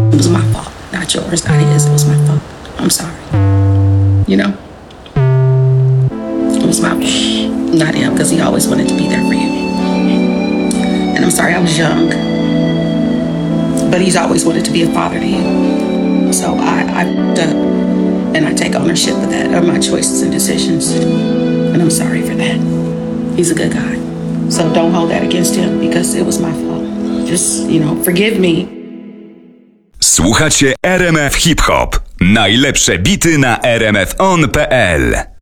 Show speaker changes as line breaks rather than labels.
It was my fault, not yours, not his. It was my fault. I'm sorry. You know? It was my fault, not him, because he always wanted to be there for you. And I'm sorry I was young, but he's always wanted to be a father to you. So I've done, and I take ownership of that, of my choices and decisions. And I'm sorry for that. He's a good guy. So don't hold that against him, because it was my fault. Just, forgive me.
Słuchacie RMF Hip Hop. Najlepsze bity na rmfon.pl.